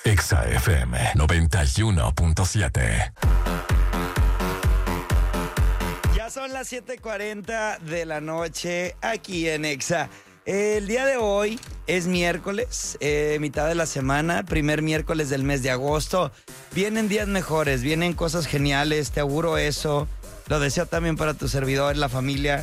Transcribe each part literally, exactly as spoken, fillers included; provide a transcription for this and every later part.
Exa F M noventa y uno punto siete. Ya son las siete cuarenta de la noche aquí en Exa. El día de hoy es miércoles, eh, mitad de la semana, primer miércoles del mes de agosto. Vienen días mejores, vienen cosas geniales, te auguro eso. Lo deseo también para tu servidor, la familia.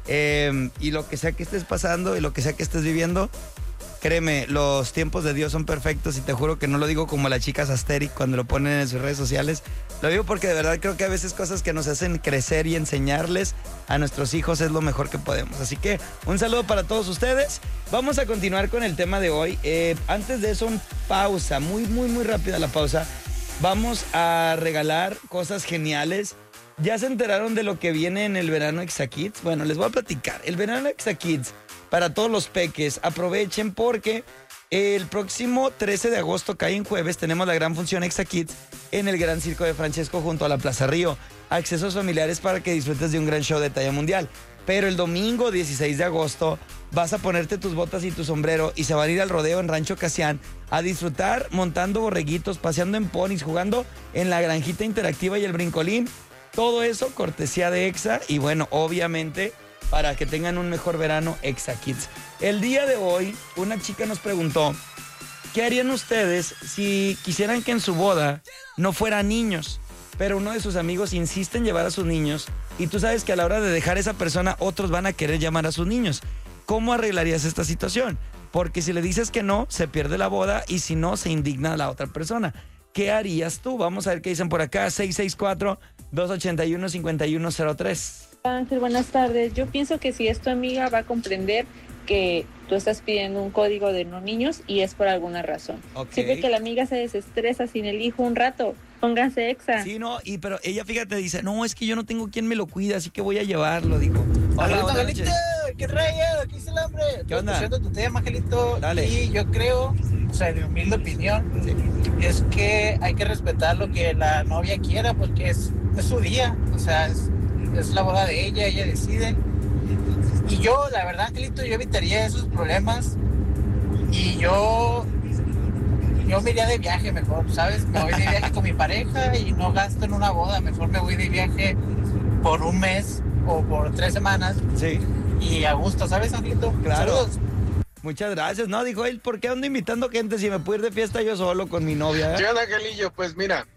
Eh, y lo que sea que estés pasando y lo que sea que estés viviendo, créeme, los tiempos de Dios son perfectos y te juro que no lo digo como la chica Sasteri cuando lo ponen en sus redes sociales. Lo digo porque de verdad creo que a veces cosas que nos hacen crecer y enseñarles a nuestros hijos es lo mejor que podemos. Así que un saludo para todos ustedes. Vamos a continuar con el tema de hoy. Eh, antes de eso, un pausa, muy, muy, muy rápida la pausa. Vamos a regalar cosas geniales. ¿Ya se enteraron de lo que viene en el verano Exa Kids? Bueno, les voy a platicar. El verano Exa Kids, para todos los peques, aprovechen porque el próximo trece de agosto, cae en jueves, tenemos la gran función Exa Kids en el Gran Circo de Francesco junto a la Plaza Río. Accesos familiares para que disfrutes de un gran show de talla mundial. Pero el domingo dieciséis de agosto vas a ponerte tus botas y tu sombrero y se van a ir al rodeo en Rancho Casián a disfrutar montando borreguitos, paseando en ponis, jugando en la granjita interactiva y el brincolín. Todo eso cortesía de Exa y bueno, obviamente para que tengan un mejor verano Exa Kids. El día de hoy una chica nos preguntó ¿qué harían ustedes si quisieran que en su boda no fueran niños? Pero uno de sus amigos insiste en llevar a sus niños y tú sabes que a la hora de dejar a esa persona otros van a querer llamar a sus niños. ¿Cómo arreglarías esta situación? Porque si le dices que no, se pierde la boda y si no, se indigna a la otra persona. ¿Qué harías tú? Vamos a ver qué dicen por acá. seis seis cuatro, dos ocho uno, cinco uno cero tres. Ángel, buenas tardes. Yo pienso que si es tu amiga va a comprender que tú estás pidiendo un código de no niños y es por alguna razón. Okay. Siempre que la amiga se desestresa sin el hijo un rato, pónganse Exa. Sí, no, y pero ella, fíjate, dice, no, es que yo no tengo quien me lo cuida, así que voy a llevarlo, dijo. Hola, Angelito, buenas Angelito, noches. ¿qué raya? ¿Qué dice el hambre? ¿Qué onda? Estoy escuchando tu tema, Angelito. Dale. Y yo creo, o sea, de humilde opinión, Sí. es que hay que respetar lo que la novia quiera porque es, es su día. O sea, es, es la boda de ella, ella decide. Y yo, la verdad, Angelito, yo evitaría esos problemas. Y yo, yo me iría de viaje mejor, ¿sabes? Me voy de viaje con mi pareja y no gasto en una boda. Mejor me voy de viaje por un mes o por tres semanas. Sí. Y a gusto, ¿sabes, Angelito? Claro. Saludos. Muchas gracias. No, dijo él, ¿por qué ando invitando gente si me puedo ir de fiesta yo solo con mi novia? ¿Qué onda, Angelillo? Pues mira,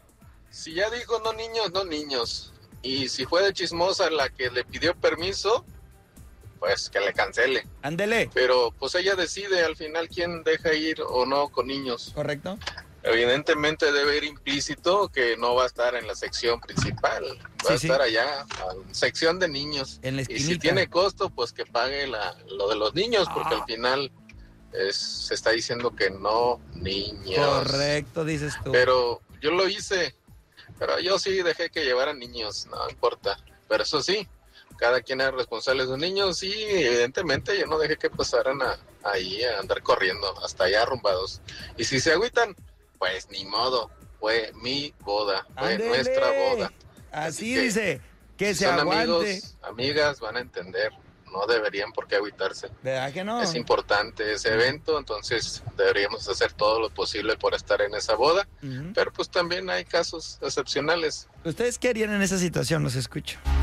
si ya dijo no niños, no niños. Y si fue de chismosa la que le pidió permiso, pues que le cancele. Ándele. Pero pues ella decide al final quién deja ir o no con niños. ¿Correcto? Evidentemente debe ir implícito que no va a estar en la sección principal, va Sí, a sí. estar allá, en sección de niños. En la Y si esquinita. tiene costo, pues que pague la, lo de los niños, porque Ah. al final es, se está diciendo que no niños. Correcto, dices tú. Pero yo lo hice, pero yo sí dejé que llevaran niños, no importa. Pero eso sí, cada quien es responsable de sus niños y evidentemente yo no dejé que pasaran a, ahí a andar corriendo hasta allá arrumbados. Y si se agüitan, pues ni modo, fue mi boda, fue Ándele. nuestra boda. Así, Así que, dice, que Si se son aguante. amigos, amigas, van a entender, no deberían por qué agüitarse. ¿Verdad que no? Es importante ese evento, entonces deberíamos hacer todo lo posible por estar en esa boda, Ujú. pero pues también hay casos excepcionales. ¿Ustedes qué harían en esa situación? Los escucho.